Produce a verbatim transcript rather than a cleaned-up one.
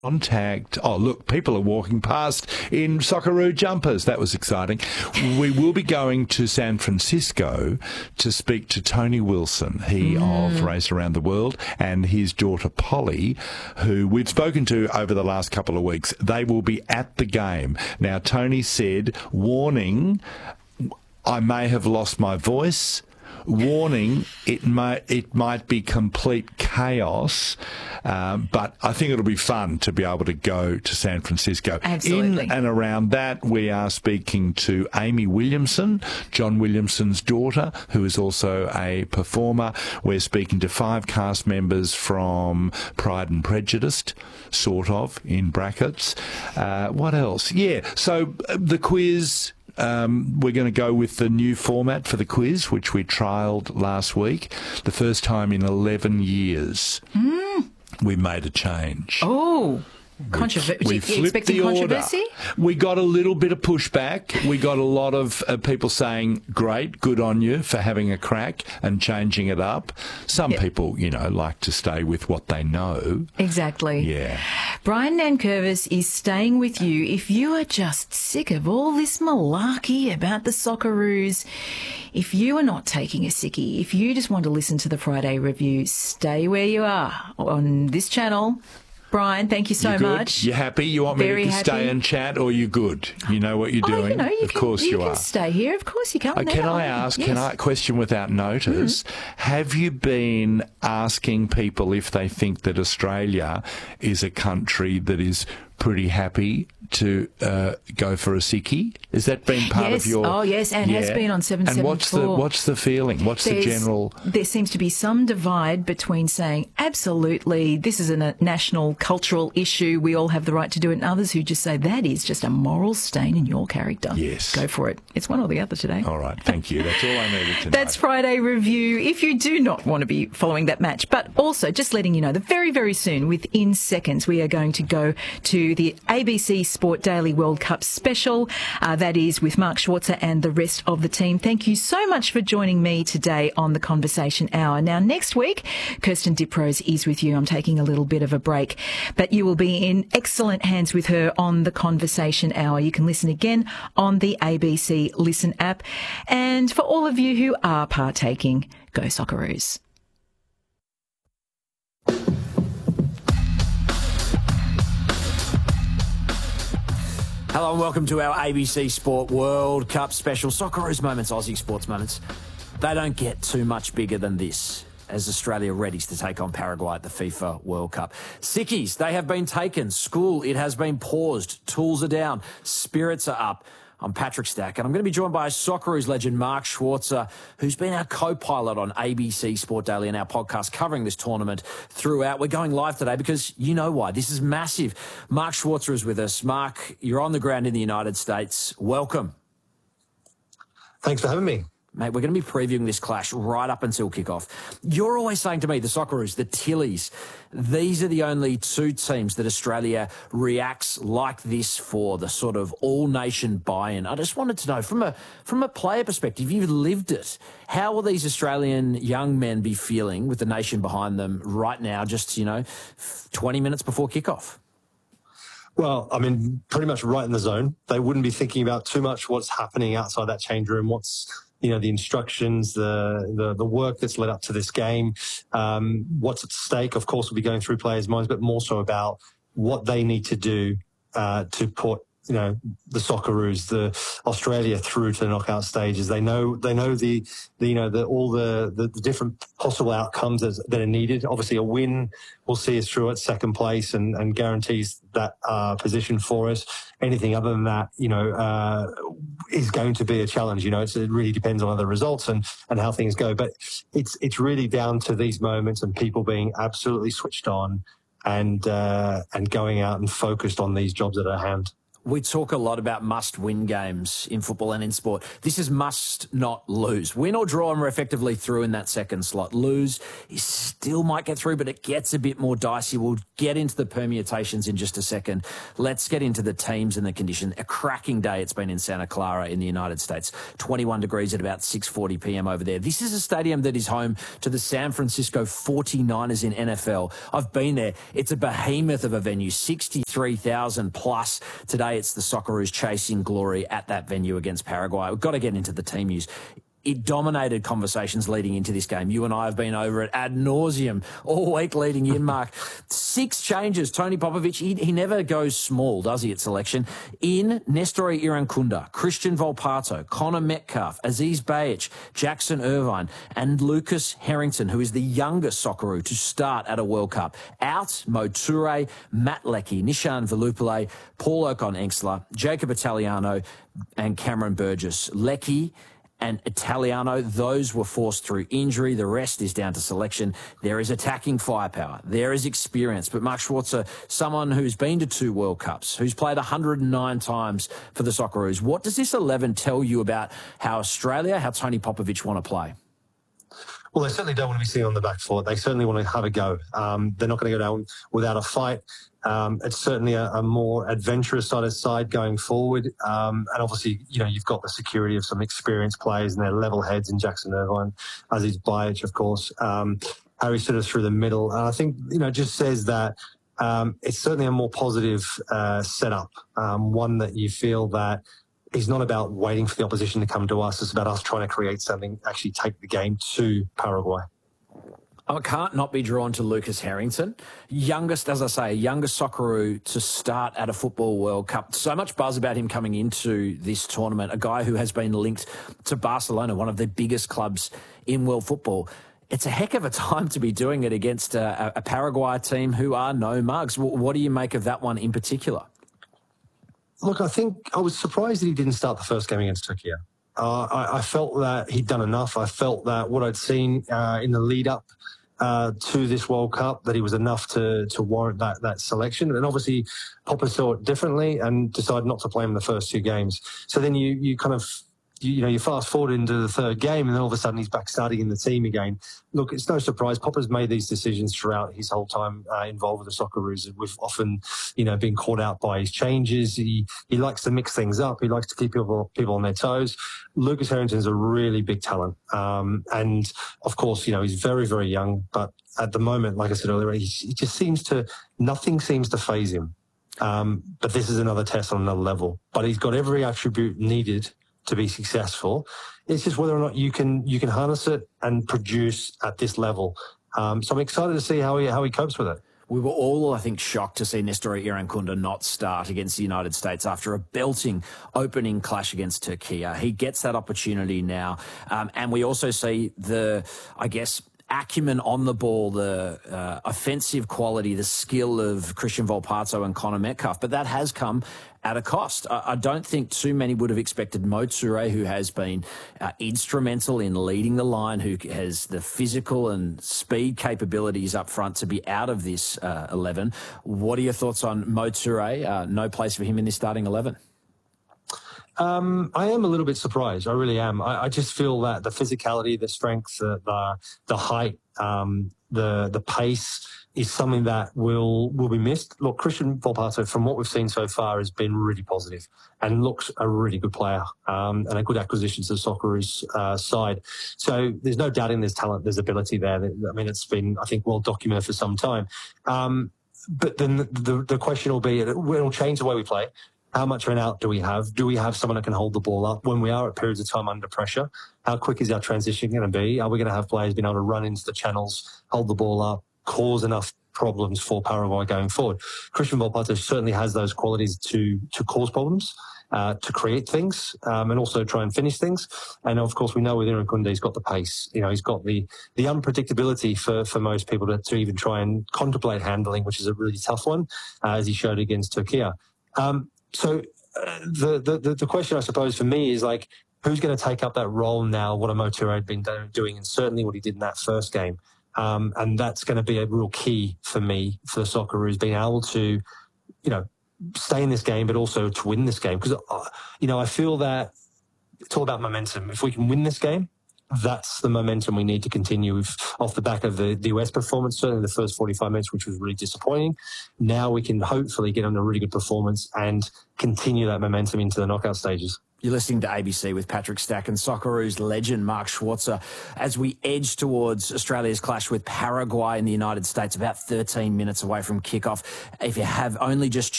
Contact. Oh, look, people are walking past in Socceroo jumpers. That was exciting. We will be going to San Francisco to speak to Tony Wilson, he mm. of Race Around the World, and his daughter Polly, who we've spoken to over the last couple of weeks. They will be at the game. Now, Tony said, warning, I may have lost my voice. Warning, it might it might be complete chaos, um, but I think it'll be fun to be able to go to San Francisco. Absolutely. In and around that, we are speaking to Amy Williamson, John Williamson's daughter, who is also a performer. We're speaking to five cast members from Pride and Prejudice, sort of, in brackets. Uh, what else? Yeah, so uh, the quiz... Um, we're going to go with the new format for the quiz, which we trialled last week. The first time in eleven years, mm. we made a change. Oh, Controver- we flipped expecting the controversy? Order. We got a little bit of pushback. We got a lot of uh, people saying, great, good on you for having a crack and changing it up. Some yep. people, you know, like to stay with what they know. Exactly. Yeah. Brian Nankervis is staying with you. If you are just sick of all this malarkey about the Socceroos, if you are not taking a sickie, if you just want to listen to the Friday review, stay where you are on this channel. Brian, thank you so you good? much. You happy? You want Very me to happy. stay and chat, or you good? You know what you're doing? Oh, you know, you of can, course you, you can are. Stay here. Of course you can. Uh, can I ask, yes. can I, question without notice, mm-hmm. have you been asking people if they think that Australia is a country that is pretty happy to uh, go for a sickie? Has that been part yes. of your... Oh, yes, and yeah. has been on seven seven four. And what's the, what's the feeling? What's There's, the general... There seems to be some divide between saying, absolutely, this is a national cultural issue, we all have the right to do it, and others who just say, that is just a moral stain in your character. Yes. Go for it. It's one or the other today. All right, thank you. That's all I needed to know. That's Friday Review. If you do not want to be following that match, but also just letting you know that very, very soon, within seconds, we are going to go to the A B C Sport Daily World Cup special. Uh, that is with Mark Schwarzer and the rest of the team. Thank you so much for joining me today on the Conversation Hour. Now, next week, Kirsten Diprose is with you. I'm taking a little bit of a break, but you will be in excellent hands with her on the Conversation Hour. You can listen again on the A B C Listen app. And for all of you who are partaking, go Socceroos. Hello and welcome to our A B C Sport World Cup special. Socceroos moments, Aussie sports moments. They don't get too much bigger than this as Australia readies to take on Paraguay at the FIFA World Cup. Sickies, they have been taken. School, it has been paused. Tools are down. Spirits are up. I'm Patrick Stack, and I'm going to be joined by Socceroos legend Mark Schwarzer, who's been our co-pilot on A B C Sport Daily and our podcast covering this tournament throughout. We're going live today because you know why. This is massive. Mark Schwarzer is with us. Mark, you're on the ground in the United States. Welcome. Thanks for having me. Mate, we're going to be previewing this clash right up until kickoff. You're always saying to me, the Socceroos, the Tillies, these are the only two teams that Australia reacts like this for, the sort of all-nation buy-in. I just wanted to know, from a from a player perspective, you've lived it. How will these Australian young men be feeling with the nation behind them right now, just, you know, twenty minutes before kickoff? Well, I mean, pretty much right in the zone. They wouldn't be thinking about too much what's happening outside that change room, what's... you know, the instructions, the, the, the work that's led up to this game, um, what's at stake, of course, will be going through players' minds, but more so about what they need to do, uh, to put, you know, the Socceroos, the Australia through to the knockout stages. They know, they know the, the you know, the, all the, the, the different possible outcomes as, that are needed. Obviously a win will see us through at second place and, and guarantees that, uh, position for us. Anything other than that, you know, uh, is going to be a challenge. You know, it's, it really depends on other results and, and how things go. But it's, it's really down to these moments and people being absolutely switched on and, uh, and going out and focused on these jobs at our hand. We talk a lot about must-win games in football and in sport. This is must not lose. Win or draw, and we're effectively through in that second slot. Lose, you still might get through, but it gets a bit more dicey. We'll get into the permutations in just a second. Let's get into the teams and the condition. A cracking day it's been in Santa Clara in the United States. twenty-one degrees at about six forty p m over there. This is a stadium that is home to the San Francisco forty-niners in N F L. I've been there. It's a behemoth of a venue, sixty-three thousand plus today. It's the Socceroos chasing glory at that venue against Paraguay. We've got to get into the team news. It dominated conversations leading into this game. You and I have been over it ad nauseum all week leading in, Mark. Six changes. Tony Popovic, he, he never goes small, does he, at selection? In, Nestor Irankunda, Christian Volpato, Connor Metcalf, Aziz Bayic, Jackson Irvine, and Lucas Harrington, who is the youngest Socceroo to start at a World Cup. Out, Mo Toure, Matt Leckie, Nishan Velupile, Paul Ocon-Engstler, Jacob Italiano, and Cameron Burgess. Leckie and Italiano, those were forced through injury. The rest is down to selection. There is attacking firepower. There is experience. But Mark Schwarzer, someone who's been to two World Cups, who's played one hundred nine times for the Socceroos, what does this eleven tell you about how Australia, how Tony Popovic want to play? Well, they certainly don't want to be seen on the back foot. They certainly want to have a go. Um, they're not going to go down without a fight. Um, it's certainly a, a more adventurous side of side going forward. Um, and obviously, you know, you've got the security of some experienced players and their level heads in Jackson Irvine, Aziz Bayic, of course. Um, Harry Souttar through the middle. And I think, you know, just says that um, it's certainly a more positive uh, setup, um, one that you feel that is not about waiting for the opposition to come to us. It's about us trying to create something, actually take the game to Paraguay. I can't not be drawn to Lucas Harrington. Youngest, as I say, youngest Socceroo to start at a Football World Cup. So much buzz about him coming into this tournament, a guy who has been linked to Barcelona, one of the biggest clubs in world football. It's a heck of a time to be doing it against a, a Paraguay team who are no mugs. What do you make of that one in particular? Look, I think I was surprised that he didn't start the first game against Turkey. Uh, I, I felt that he'd done enough. I felt that what I'd seen uh, in the lead up uh, to this World Cup, that he was enough to to warrant that that selection. And obviously, Popper saw it differently and decided not to play him the first two games. So then you you kind of you, you know you fast forward into the third game, and then all of a sudden he's back starting in the team again. Look, it's no surprise. Popper's made these decisions throughout his whole time uh, involved with the Socceroos. We've often, you know, been caught out by his changes. He he likes to mix things up. He likes to keep people people on their toes. Lucas Harrington's a really big talent, um, and of course, you know, he's very very young. But at the moment, like I said earlier, he, he just seems to nothing seems to faze him. Um, but this is another test on another level. But he's got every attribute needed to be successful. It's just whether or not you can you can harness it and produce at this level. Um, so I'm excited to see how he how he copes with it. We were all, I think, shocked to see Nestor Irankunda not start against the United States after a belting opening clash against Turkey. He gets that opportunity now. Um, and we also see the, I guess, acumen on the ball, the uh, offensive quality, the skill of Christian Volpato and Connor Metcalf. But that has come at a cost. I, I don't think too many would have expected Mo Toure, who has been uh, instrumental in leading the line, who has the physical and speed capabilities up front, to be out of this uh, eleven. What are your thoughts on Mo Toure? Uh, no place for him in this starting eleven. Um, I am a little bit surprised. I really am. I, I just feel that the physicality, the strength, the the, the height, um, the the pace is something that will will be missed. Look, Christian Volpato, from what we've seen so far, has been really positive and looks a really good player um, and a good acquisition to the Socceroos uh, side. So there's no doubting there's talent, there's ability there. I mean, it's been, I think, well documented for some time. Um, but then the, the, the question will be, it will change the way we play. How much of an out do we have? Do we have someone that can hold the ball up when we are at periods of time under pressure? How quick is our transition going to be? Are we going to have players being able to run into the channels, hold the ball up, cause enough problems for Paraguay going forward? Christian Volpato certainly has those qualities to to cause problems, uh, to create things, um, and also try and finish things. And of course, we know with Irankunda, he's got the pace. You know, he's got the the unpredictability for for most people to, to even try and contemplate handling, which is a really tough one, uh, as he showed against Turkey. Um, So uh, the, the the question, I suppose, for me is like, who's going to take up that role now? What Mo Toure had been doing, and certainly what he did in that first game, um, and that's going to be a real key for me for the Socceroos being able to, you know, stay in this game, but also to win this game. Because, uh, you know, I feel that it's all about momentum. If we can win this game, that's the momentum we need to continue with, off the back of the, the U S performance, certainly the first forty-five minutes, which was really disappointing. Now we can hopefully get on a really good performance and continue that momentum into the knockout stages. You're listening to A B C with Patrick Stack and Socceroos legend Mark Schwarzer as we edge towards Australia's clash with Paraguay in the United States, about thirteen minutes away from kickoff. If you have only just